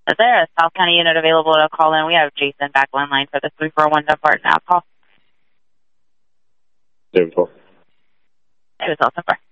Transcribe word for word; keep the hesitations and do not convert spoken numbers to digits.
Is there a South County unit available to call in? We have Jason back on line for the three four one Dunbar now. Call. David twelve. David twelve, Dunbar.